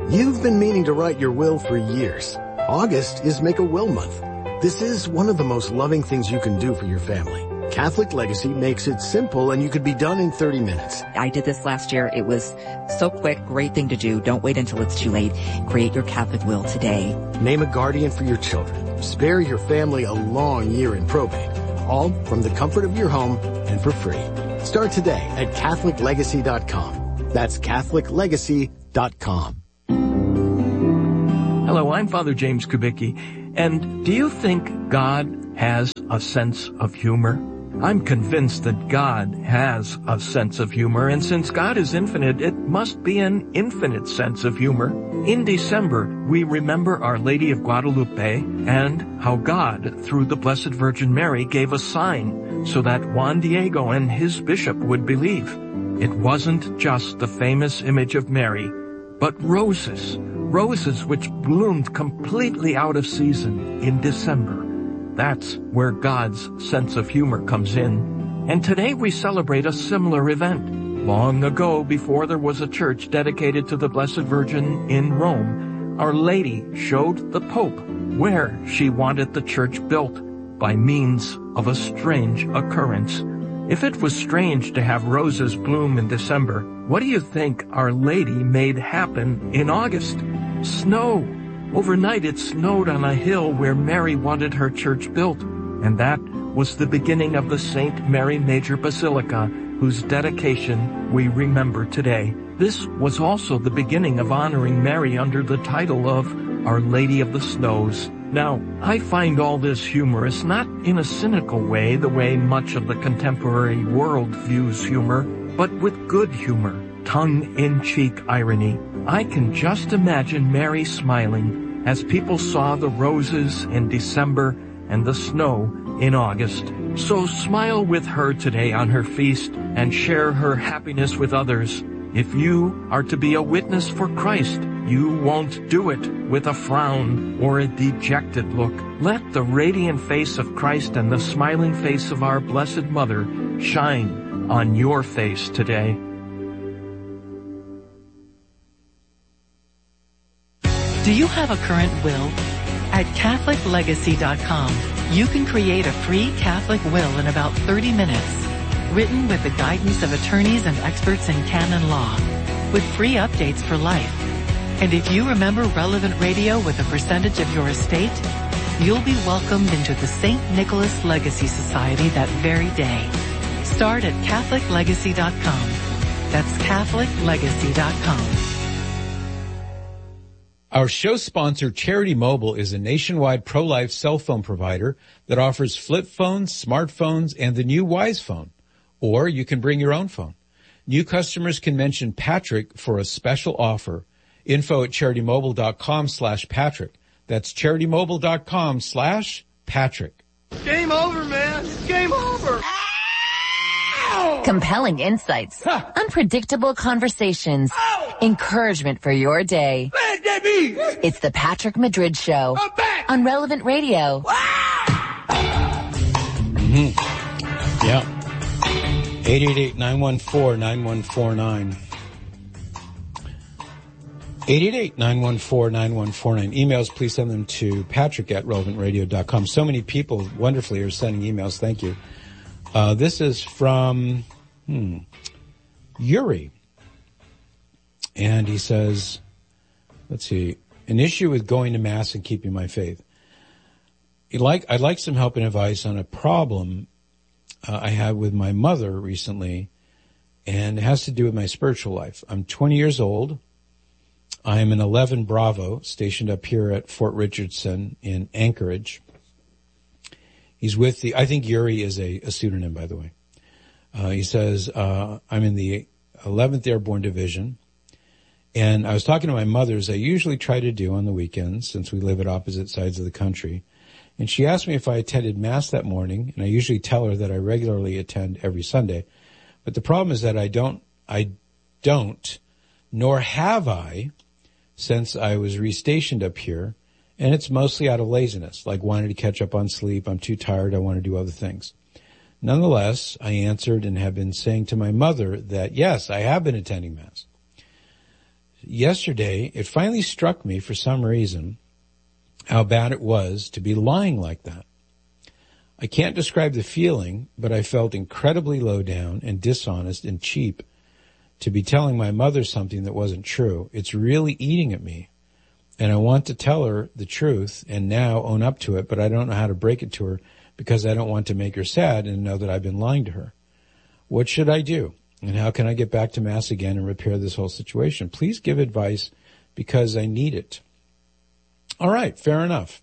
You've been meaning to write your will for years. August is Make a Will Month. This is one of the most loving things you can do for your family. Catholic Legacy makes it simple and you could be done in 30 minutes. I did this last year. It was so quick, great thing to do. Don't wait until it's too late. Create your Catholic will today. Name a guardian for your children. Spare your family a long year in probate. All from the comfort of your home and for free. Start today at CatholicLegacy.com. That's CatholicLegacy.com. Hello, I'm Father James Kubicki, and do you think God has a sense of humor? I'm convinced that God has a sense of humor, and since God is infinite, it must be an infinite sense of humor. In December, we remember Our Lady of Guadalupe and how God, through the Blessed Virgin Mary, gave a sign so that Juan Diego and his bishop would believe. It wasn't just the famous image of Mary, but roses which bloomed completely out of season in December. That's where God's sense of humor comes in. And today we celebrate a similar event. Long ago, before there was a church dedicated to the Blessed Virgin in Rome, Our Lady showed the Pope where she wanted the church built by means of a strange occurrence. If it was strange to have roses bloom in December, what do you think Our Lady made happen in August? Snow. Overnight it snowed on a hill where Mary wanted her church built, and that was the beginning of the St. Mary Major Basilica, whose dedication we remember today. This was also the beginning of honoring Mary under the title of Our Lady of the Snows. Now, I find all this humorous, not in a cynical way, the way much of the contemporary world views humor, but with good humor, tongue-in-cheek irony. I can just imagine Mary smiling as people saw the roses in December and the snow in August. So smile with her today on her feast and share her happiness with others. If you are to be a witness for Christ, you won't do it with a frown or a dejected look. Let the radiant face of Christ and the smiling face of our Blessed Mother shine on your face today. Do you have a current will? At CatholicLegacy.com, you can create a free Catholic will in about 30 minutes, written with the guidance of attorneys and experts in canon law, with free updates for life. And if you remember relevant radio with a percentage of your estate, you'll be welcomed into the St. Nicholas Legacy Society that very day. Start at CatholicLegacy.com. That's CatholicLegacy.com. Our show sponsor, Charity Mobile, is a nationwide pro-life cell phone provider that offers flip phones, smartphones, and the new Wise phone. Or you can bring your own phone. New customers can mention Patrick for a special offer. Info at CharityMobile.com/Patrick. That's CharityMobile.com/Patrick. Game over, man. It's game over. Compelling insights, unpredictable conversations, encouragement for your day. It's the Patrick Madrid Show on Relevant Radio. Yeah. 888-914-9149. 888-914-9149. Emails, please send them to patrick@relevantradio.com. So many people wonderfully are sending emails. Thank you. This is from Yuri. And he says, let's see, an issue with going to Mass and keeping my faith. I'd like some help and advice on a problem I had with my mother recently, and it has to do with my spiritual life. I'm 20 years old. I am an 11 Bravo stationed up here at Fort Richardson in Anchorage. He's with I think Yuri is a pseudonym, by the way. He says, I'm in the 11th Airborne Division. And I was talking to my mother, as I usually try to do on the weekends, since we live at opposite sides of the country. And she asked me if I attended Mass that morning, and I usually tell her that I regularly attend every Sunday. But the problem is that I don't, nor have I, since I was restationed up here, and it's mostly out of laziness, like wanting to catch up on sleep. I'm too tired. I want to do other things. Nonetheless, I answered and have been saying to my mother that, yes, I have been attending Mass. yesterday, it finally struck me for some reason how bad it was to be lying like that. I can't describe the feeling, but I felt incredibly low down and dishonest and cheap to be telling my mother something that wasn't true. It's really eating at me. And I want to tell her the truth and now own up to it, but I don't know how to break it to her because I don't want to make her sad and know that I've been lying to her. What should I do? And how can I get back to Mass again and repair this whole situation? Please give advice because I need it. All right, fair enough.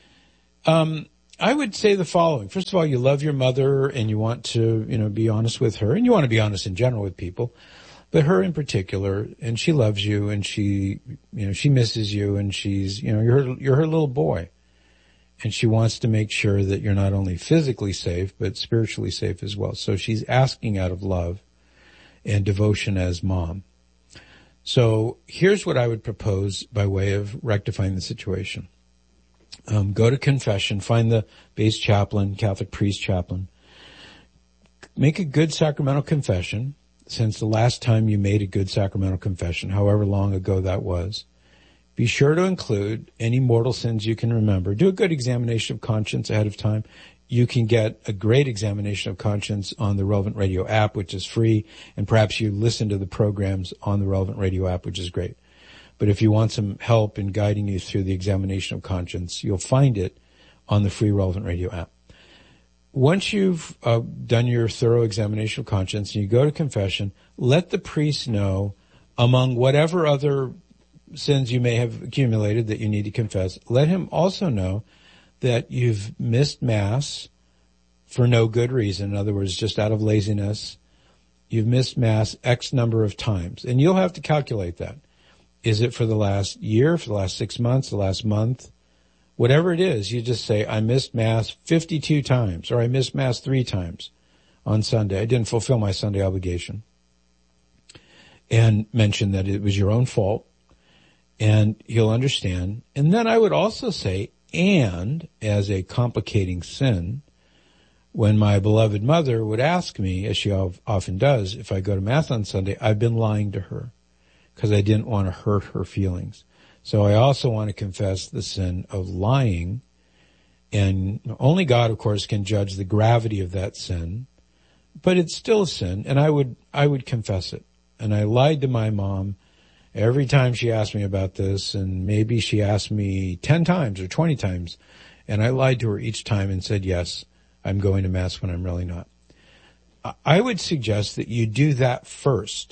I would say the following. First of all, you love your mother and you want to, be honest with her, and you want to be honest in general with people, but her in particular, and she loves you and she misses you and she's, you're her little boy. And she wants to make sure that you're not only physically safe, but spiritually safe as well. So she's asking out of love and devotion as mom. So here's what I would propose by way of rectifying the situation. Go to confession, find the base chaplain, Catholic priest chaplain. Make a good sacramental confession since the last time you made a good sacramental confession, however long ago that was. Be sure to include any mortal sins you can remember. Do a good examination of conscience ahead of time. You can get a great examination of conscience on the Relevant Radio app, which is free, and perhaps you listen to the programs on the Relevant Radio app, which is great. But if you want some help in guiding you through the examination of conscience, you'll find it on the free Relevant Radio app. Once you've done your thorough examination of conscience and you go to confession, let the priest know, among whatever other sins you may have accumulated that you need to confess, let him also know that you've missed Mass for no good reason. In other words, just out of laziness. You've missed Mass X number of times. And you'll have to calculate that. Is it for the last year, for the last 6 months, the last month? Whatever it is, you just say, I missed Mass 52 times, or I missed Mass 3 times on Sunday. I didn't fulfill my Sunday obligation. And mention that it was your own fault. And he'll understand. And then I would also say, and as a complicating sin, when my beloved mother would ask me, as she often does, if I go to Mass on Sunday, I've been lying to her because I didn't want to hurt her feelings. So I also want to confess the sin of lying. And only God, of course, can judge the gravity of that sin. But it's still a sin, and I would confess it. And I lied to my mom every time she asked me about this, and maybe she asked me 10 times or 20 times, and I lied to her each time and said, yes, I'm going to Mass when I'm really not. I would suggest that you do that first,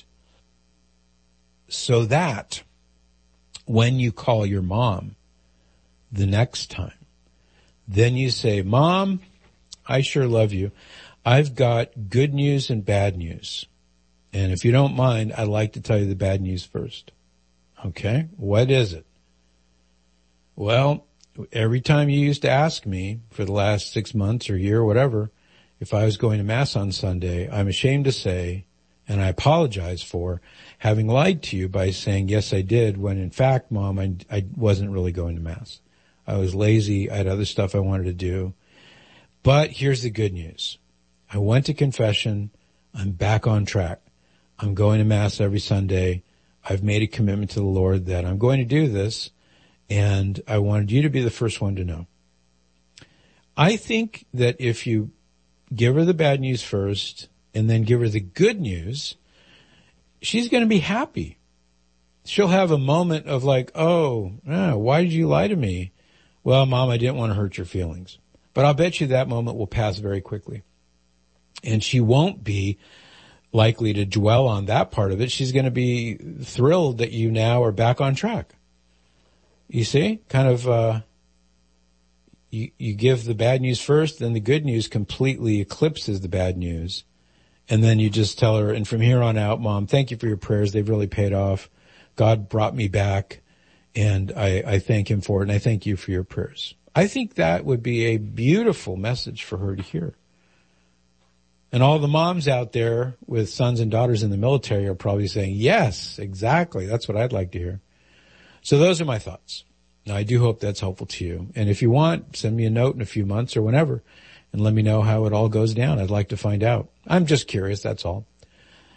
so that when you call your mom the next time, then you say, Mom, I sure love you. I've got good news and bad news. And if you don't mind, I'd like to tell you the bad news first. Okay? What is it? Well, every time you used to ask me for the last 6 months or year or whatever, if I was going to Mass on Sunday, I'm ashamed to say, and I apologize for, having lied to you by saying, yes, I did, when in fact, Mom, I wasn't really going to Mass. I was lazy. I had other stuff I wanted to do. But here's the good news. I went to confession. I'm back on track. I'm going to Mass every Sunday. I've made a commitment to the Lord that I'm going to do this, and I wanted you to be the first one to know. I think that if you give her the bad news first and then give her the good news, she's going to be happy. She'll have a moment of like, why did you lie to me? Well, Mom, I didn't want to hurt your feelings. But I'll bet you that moment will pass very quickly. And she won't be likely to dwell on that part of it. She's going to be thrilled that you now are back on track. You see? Kind of, you give the bad news first, then the good news completely eclipses the bad news. And then you just tell her, and from here on out, Mom, thank you for your prayers. They've really paid off. God brought me back, and I thank him for it, and I thank you for your prayers. I think that would be a beautiful message for her to hear. And all the moms out there with sons and daughters in the military are probably saying, yes, exactly. That's what I'd like to hear. So those are my thoughts. Now, I do hope that's helpful to you. And if you want, send me a note in a few months or whenever and let me know how it all goes down. I'd like to find out. I'm just curious, that's all.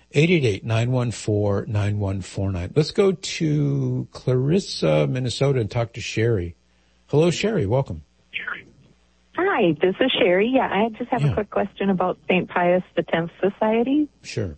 888-914-9149. Let's go to Clarissa, Minnesota, and talk to Sherry. Hello, Sherry. Welcome. Hi, this is Sherry. Yeah, I just have a quick question about St. Pius X Society. Sure.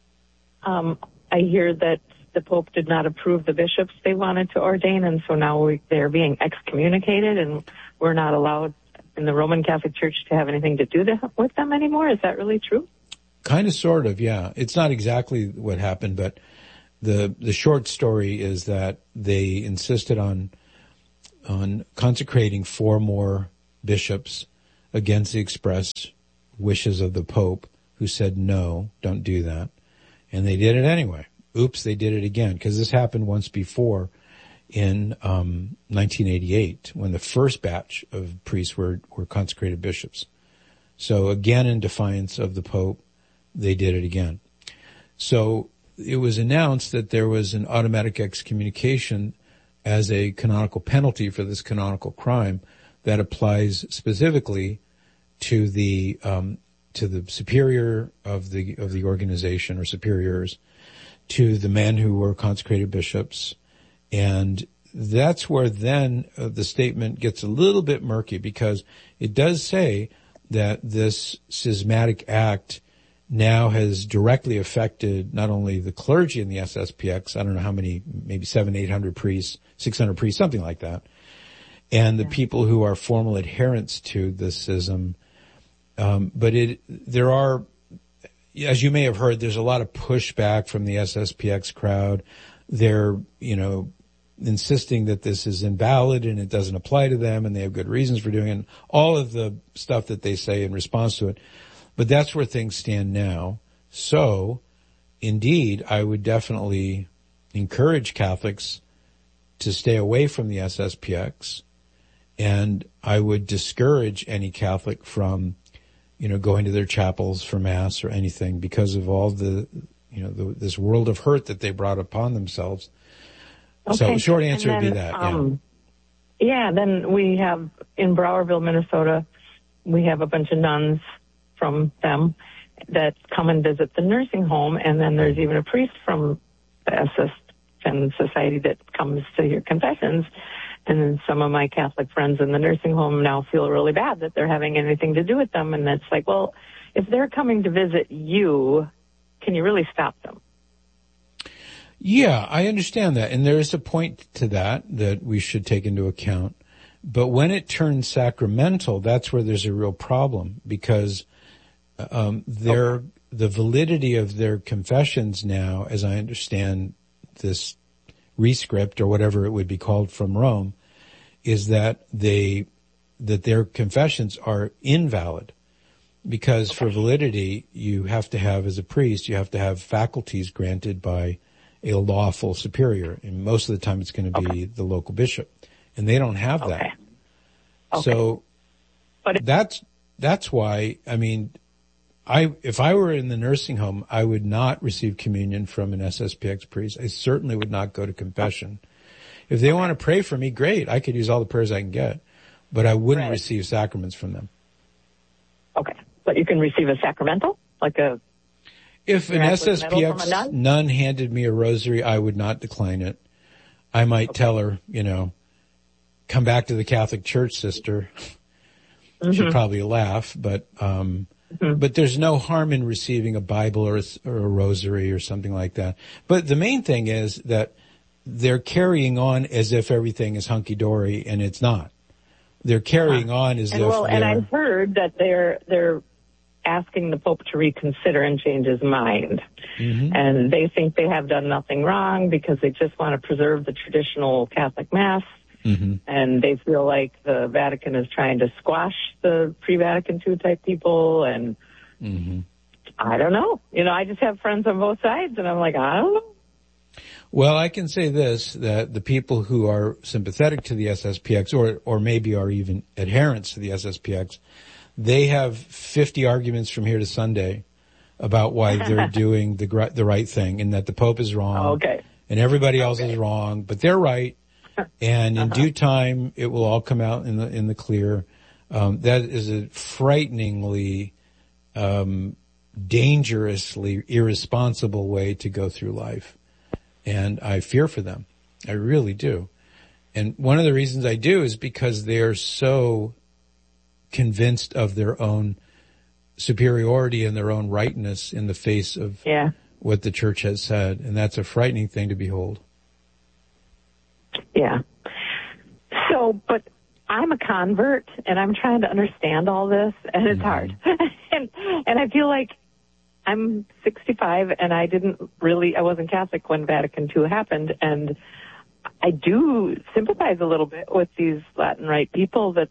I hear that the Pope did not approve the bishops they wanted to ordain, and so now they're being excommunicated, and we're not allowed in the Roman Catholic Church to have anything to do with them anymore. Is that really true? Kind of, sort of, yeah. It's not exactly what happened, but the short story is that they insisted on consecrating 4 more bishops against the express wishes of the Pope, who said, no, don't do that. And they did it anyway. Oops, they did it again, because this happened once before in 1988, when the first batch of priests were consecrated bishops. So again, in defiance of the Pope, they did it again. So it was announced that there was an automatic excommunication as a canonical penalty for this canonical crime that applies specifically to the superior of the organization, or superiors, to the men who were consecrated bishops. And that's where then the statement gets a little bit murky, because it does say that this schismatic act now has directly affected not only the clergy in the SSPX, I don't know how many, maybe 700-800 priests, 600 priests, something like that, and the people who are formal adherents to the schism. But there are, as you may have heard, there's a lot of pushback from the SSPX crowd. They're, insisting that this is invalid and it doesn't apply to them, and they have good reasons for doing it, and all of the stuff that they say in response to it. But that's where things stand now. So, indeed, I would definitely encourage Catholics to stay away from the SSPX, and I would discourage any Catholic from, going to their chapels for Mass or anything, because of all this world of hurt that they brought upon themselves. Okay. So the short answer would be that. Then we have in Browerville, Minnesota, we have a bunch of nuns from them that come and visit the nursing home, and then there's even a priest from the SSPX Society that comes to hear confessions. And then some of my Catholic friends in the nursing home now feel really bad that they're having anything to do with them. And it's like, well, if they're coming to visit you, can you really stop them? Yeah, I understand that. And there is a point to that we should take into account. But when it turns sacramental, that's where there's a real problem, because the validity of their confessions now, as I understand this rescript or whatever it would be called from Rome, is that their confessions are invalid, because for validity you have to have, as a priest, you have to have faculties granted by a lawful superior, and most of the time it's going to be the local bishop, and they don't have that. So that's why, if I were in the nursing home, I would not receive communion from an SSPX priest. I certainly would not go to confession. If they want to pray for me, great. I could use all the prayers I can get, but I wouldn't receive sacraments from them. Okay. But you can receive a sacramental? If an SSPX nun handed me a rosary, I would not decline it. I might tell her, come back to the Catholic Church, sister. She'd probably laugh, but there's no harm in receiving a Bible or a rosary or something like that. But the main thing is that they're carrying on as if everything is hunky-dory, and it's not. They're carrying on as if and I've heard that they're asking the Pope to reconsider and change his mind. And they think they have done nothing wrong because they just want to preserve the traditional Catholic Mass. And they feel like the Vatican is trying to squash the pre-Vatican II type people. And I don't know. I just have friends on both sides, and I'm like, I don't know. Well, I can say this, that the people who are sympathetic to the SSPX, or maybe are even adherents to the SSPX, they have 50 arguments from here to Sunday about why they're doing the right thing, and that the Pope is wrong, and everybody else is wrong, but they're right, and in due time it will all come out in the clear. That is a frighteningly dangerously irresponsible way to go through life. And I fear for them. I really do. And one of the reasons I do is because they're so convinced of their own superiority and their own rightness in the face of what the church has said. And that's a frightening thing to behold. Yeah. So, but I'm a convert, and I'm trying to understand all this, and it's hard. and I feel like I'm 65, and I wasn't Catholic when Vatican II happened, and I do sympathize a little bit with these Latin Rite people that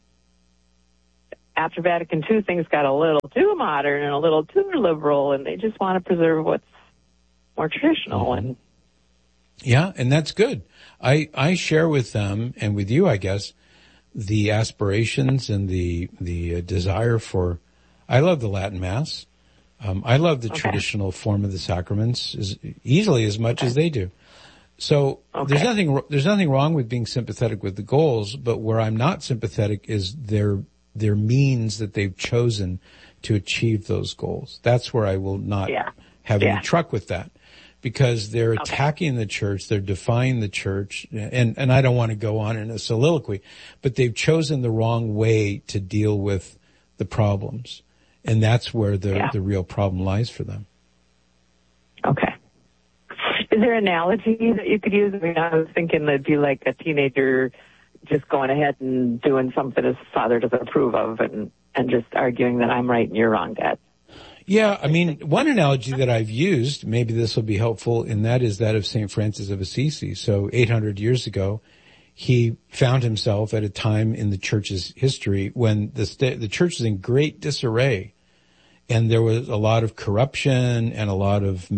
after Vatican II, things got a little too modern and a little too liberal, and they just want to preserve what's more traditional. And yeah, and that's good. I share with them, and with you, I guess, the aspirations and the desire for, I love the Latin Mass. I love the traditional form of the sacraments easily as much as they do. So there's nothing wrong with being sympathetic with the goals, but where I'm not sympathetic is their means that they've chosen to achieve those goals. That's where I will not have any truck with that, because they're attacking the church, they're defying the church, and I don't want to go on in a soliloquy, but they've chosen the wrong way to deal with the problems. And that's where the real problem lies for them. Okay. Is there an analogy that you could use? I mean, I was thinking that'd be like a teenager just going ahead and doing something his father doesn't approve of and just arguing that I'm right and you're wrong, Dad. Yeah, I mean, one analogy that I've used, maybe this will be helpful, and that is that of St. Francis of Assisi. So 800 years ago, he found himself at a time in the church's history when the church was in great disarray. And there was a lot of corruption and a lot of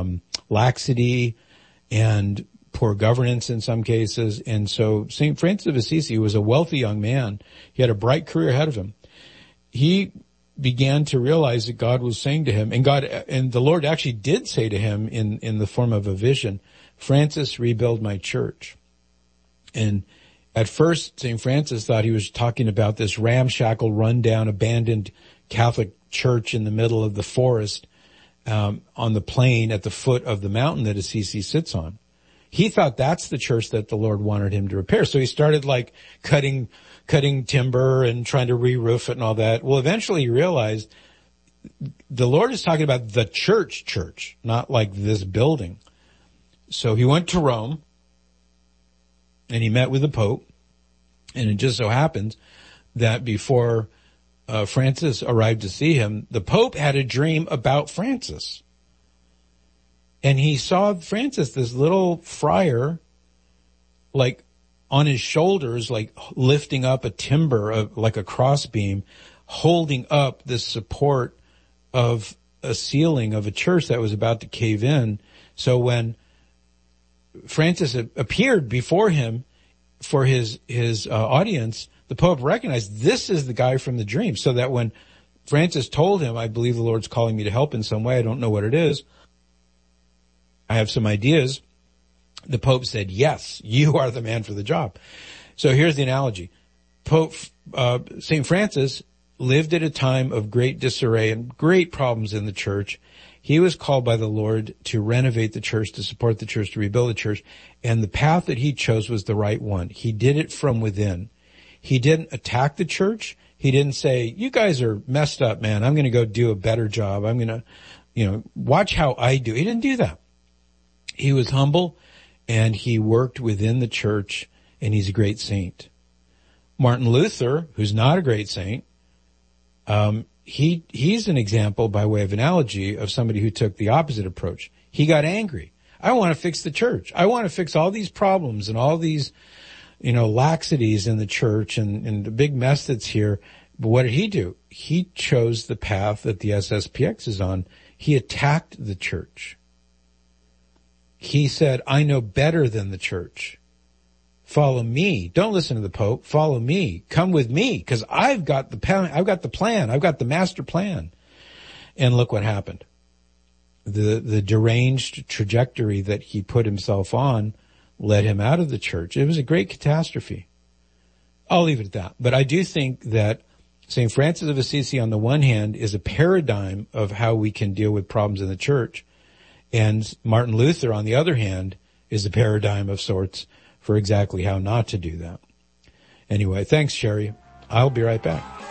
laxity and poor governance in some cases. And so St. Francis of Assisi was a wealthy young man. He had a bright career ahead of him. He began to realize that God was saying to him, and the Lord actually did say to him in the form of a vision, Francis, rebuild my church. And at first, St. Francis thought he was talking about this ramshackle, rundown, abandoned Catholic church in the middle of the forest, on the plain at the foot of the mountain that Assisi sits on. He thought that's the church that the Lord wanted him to repair. So he started like cutting timber and trying to re-roof it and all that. Well, eventually he realized the Lord is talking about the church, not like this building. So he went to Rome and he met with the Pope. And it just so happens that before Francis arrived to see him, the Pope had a dream about Francis. And he saw Francis, this little friar, like on his shoulders, like lifting up a timber, like a crossbeam, holding up the support of a ceiling of a church that was about to cave in. So when Francis appeared before him for his audience, the Pope recognized this is the guy from the dream. So that when Francis told him, I believe the Lord's calling me to help in some way, I don't know what it is, I have some ideas, the Pope said, yes, you are the man for the job. So here's the analogy. St. Francis lived at a time of great disarray and great problems in the church. He was called by the Lord to renovate the church, to support the church, to rebuild the church. And the path that he chose was the right one. He did it from within. He didn't attack the church. He didn't say, you guys are messed up, man. I'm going to go do a better job. I'm going to, watch how I do. He didn't do that. He was humble and he worked within the church, and he's a great saint. Martin Luther, who's not a great saint, he's an example by way of analogy of somebody who took the opposite approach. He got angry. I want to fix the church. I want to fix all these problems and all these, laxities in the church and the big mess that's here. But what did he do? He chose the path that the SSPX is on. He attacked the church. He said, I know better than the church. Follow me. Don't listen to the Pope. Follow me. Come with me, because I've got the plan. I've got the master plan. And look what happened. The deranged trajectory that he put himself on led him out of the church. It was a great catastrophe. I'll leave it at that. But I do think that St. Francis of Assisi, on the one hand, is a paradigm of how we can deal with problems in the church. And Martin Luther, on the other hand, is a paradigm of sorts for exactly how not to do that. Anyway, thanks, Sherry. I'll be right back.